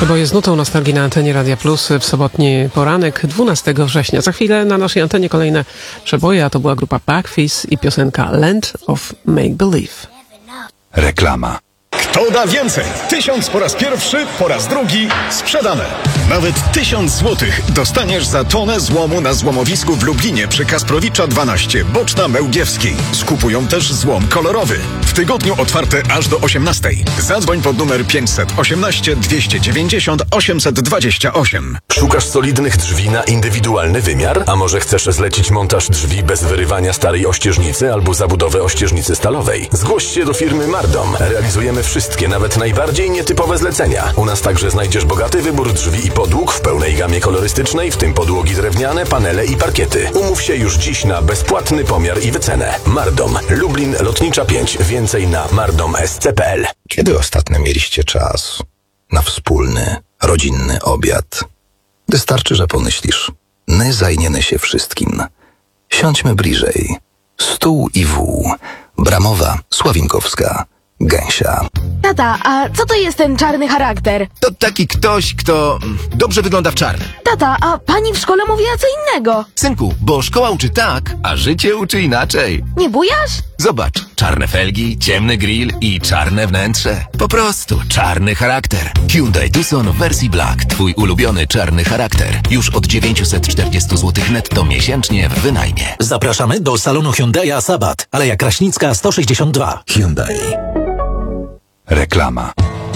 Przeboje z nutą nostalgii na antenie Radia Plus w sobotni poranek 12 września. Za chwilę na naszej antenie kolejne przeboje, a to była grupa Backfizz i piosenka Land of Make Believe. Reklama. Kto da więcej? 1000 po raz pierwszy, po raz drugi sprzedane. Nawet 1000 złotych dostaniesz za tonę złomu na złomowisku w Lublinie przy Kasprowicza 12, Boczna Mełgiewskiej. Skupują też złom kolorowy. W tygodniu otwarte aż do 18. Zadzwoń pod numer 518 290 828. Szukasz solidnych drzwi na indywidualny wymiar? A może chcesz zlecić montaż drzwi bez wyrywania starej ościeżnicy albo zabudowę ościeżnicy stalowej? Zgłoś się do firmy Mardom. Realizujemy wszystkie, nawet najbardziej nietypowe zlecenia. U nas także znajdziesz bogaty wybór drzwi i podłóg w pełnej gamie kolorystycznej, w tym podłogi drewniane, panele i parkiety. Umów się już dziś na bezpłatny pomiar i wycenę. Mardom, Lublin, Lotnicza 5. Więcej na mardomsc.pl. Kiedy ostatnio mieliście czas na wspólny, rodzinny obiad? Wystarczy, że pomyślisz. My zajmiemy się wszystkim. Siądźmy bliżej. Stół i wół. Bramowa, Sławinkowska, Gęsia. Tata, a co to jest ten czarny charakter? To taki ktoś, kto dobrze wygląda w czarnym. Tata, a pani w szkole mówiła co innego. Synku, bo szkoła uczy tak, a życie uczy inaczej. Nie bujasz? Zobacz, czarne felgi, ciemny grill i czarne wnętrze. Po prostu czarny charakter. Hyundai Tucson w wersji Black. Twój ulubiony czarny charakter. Już od 940 zł netto miesięcznie w wynajmie. Zapraszamy do salonu Hyundai'a Sabat, Aleja Kraśnicka 162. Hyundai. Reklama.